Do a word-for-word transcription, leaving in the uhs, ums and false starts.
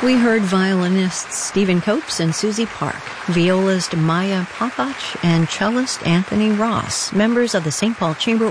We heard violinists Stephen Copes and Susie Park, violist Maya Popach, and cellist Anthony Ross, members of the Saint Paul Chamber